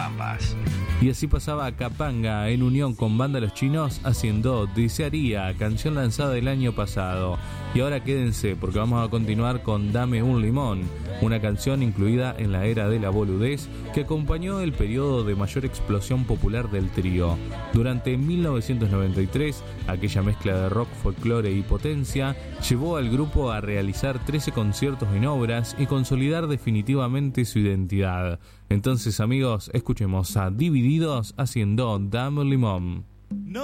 Pampas. Y así pasaba Capanga en unión con Banda Los Chinos haciendo Desearía, canción lanzada el año pasado. Y ahora quédense porque vamos a continuar con Dame un Limón, una canción incluida en la era de la boludez que acompañó el periodo de mayor explosión popular del trío. Durante 1993, aquella mezcla de rock, folclore y potencia llevó al grupo a realizar 13 conciertos en obras y consolidar definitivamente su identidad. Entonces, amigos, escuchemos a Divididos haciendo Dame un Limón. No